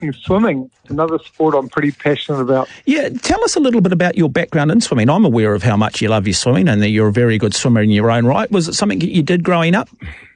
swimming, another sport I'm pretty passionate about. Yeah, tell us a little bit about your background in swimming. I'm aware of how much you love your swimming and that you're a very good swimmer in your own right. Was it something that you did growing up?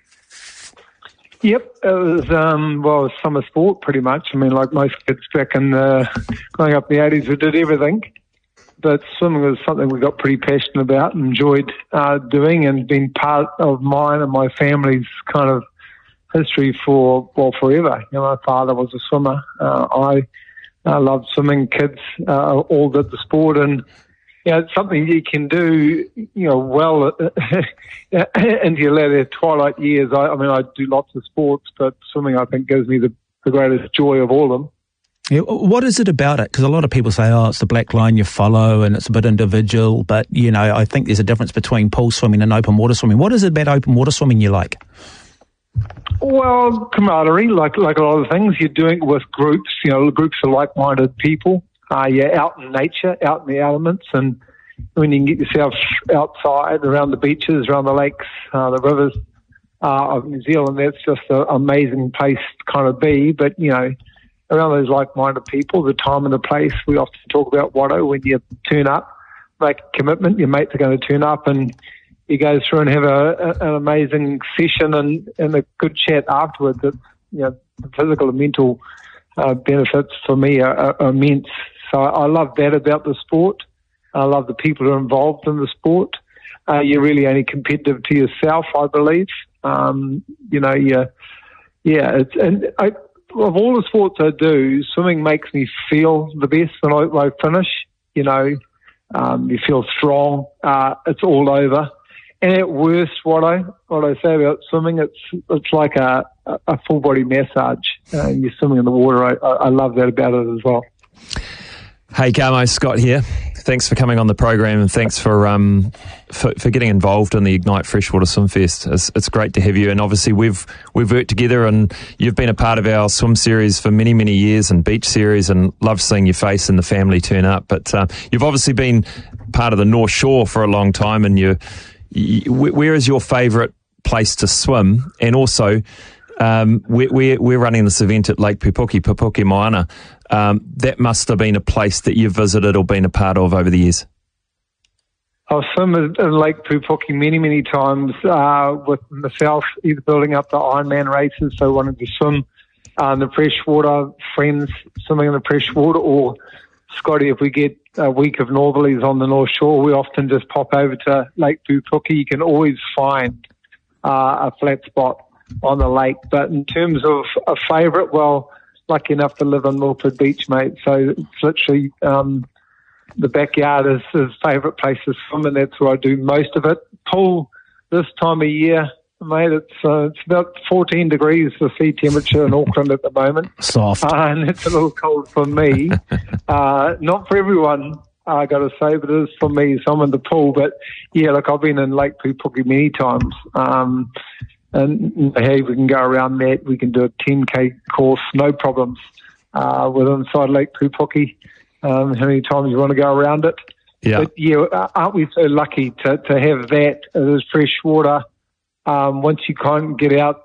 Yep, it was summer sport pretty much. I mean, like most kids back in growing up in the 80s, we did everything. But swimming was something we got pretty passionate about and enjoyed doing, and been part of mine and my family's kind of history for, forever. You know, my father was a swimmer. I loved swimming. Kids all did the sport, and it's something you can do, well into your later twilight years. I mean, I do lots of sports, but swimming, I think, gives me the greatest joy of all of them. Yeah, what is it about it? Because a lot of people say, it's the black line you follow and it's a bit individual, but, I think there's a difference between pool swimming and open water swimming. What is it about open water swimming you like? Well, camaraderie, like a lot of things. You're doing it with groups, groups of like-minded people. You're out in nature, out in the elements, and when you can get yourself outside, around the beaches, around the lakes, the rivers of New Zealand, that's just an amazing place to kind of be. But, around those like-minded people, the time and the place, we often talk about Watto. When you turn up, make a commitment, your mates are going to turn up, and you go through and have an amazing session and a good chat afterwards. It's, the physical and mental benefits for me are immense. So I love that about the sport. I love the people who are involved in the sport. You're really only competitive to yourself, I believe. Of all the sports I do, swimming makes me feel the best when I finish. You feel strong. It's all over. And at worst, what I say about swimming, it's like a full body massage. You're swimming in the water. I love that about it as well. Hey, Carmo, Scott here. Thanks for coming on the program, and thanks for getting involved in the Ignite Freshwater Swim Fest. It's great to have you, and obviously we've worked together, and you've been a part of our swim series for many, many years, and beach series, and love seeing your face and the family turn up. But you've obviously been part of the North Shore for a long time, and where is your favourite place to swim? And also, we're running this event at Lake Pupuki Moana. That must have been a place that you've visited or been a part of over the years. I've swum in Lake Pupuki many, many times with myself, either building up the Ironman races, so wanting to swim in the freshwater, friends swimming in the freshwater, or Scotty, if we get a week of northerlies on the North Shore, we often just pop over to Lake Pupuki. You can always find a flat spot on the lake. But in terms of a favourite, well, lucky enough to live on Milford Beach, mate. So it's literally the backyard is his favourite place to swim, and that's where I do most of it. Pool this time of year, mate, it's about 14 degrees the sea temperature in Auckland at the moment. Soft. And it's a little cold for me. Not for everyone, I got to say, but it is for me. So I'm in the pool. But yeah, look, I've been in Lake Pupuki many times. And hey, we can go around that. We can do a 10K course, no problems, with inside Lake Pupuki. How many times you want to go around it? Yeah. But yeah, aren't we so lucky to have that as fresh water? Once you can't get out,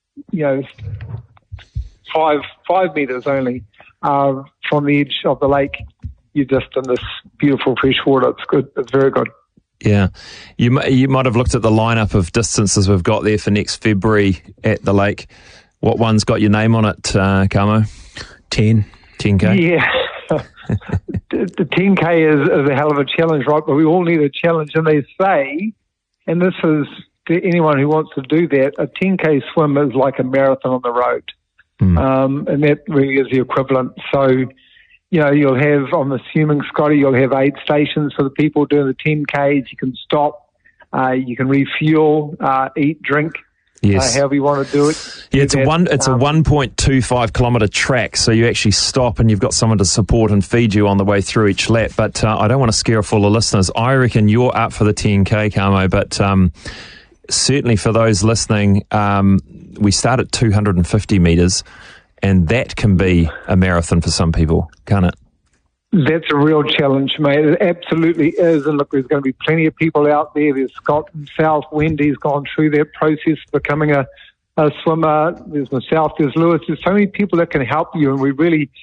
5 meters only from the edge of the lake, you're just in this beautiful fresh water. It's good. It's very good. Yeah. You might have looked at the lineup of distances we've got there for next February at the lake. What one's got your name on it, Carmo? 10K? Yeah. The 10K is a hell of a challenge, right? But we all need a challenge. And they say, and this is to anyone who wants to do that, a 10K swim is like a marathon on the road. And that really is the equivalent. So, you'll have, I'm assuming, Scotty, you'll have aid stations for the people doing the 10Ks. You can stop, you can refuel, eat, drink. Yes. However you want to do it. Yeah, it's a 1.25 kilometre track, so you actually stop and you've got someone to support and feed you on the way through each lap. But I don't want to scare off all the listeners. I reckon you're up for the 10K, Carmo, but certainly for those listening, we start at 250 metres, and that can be a marathon for some people, can't it? That's a real challenge, mate. It absolutely is. And look, there's going to be plenty of people out there. There's Scott himself. Wendy's gone through that process of becoming a a swimmer. There's myself. There's Lewis. There's so many people that can help you, and we really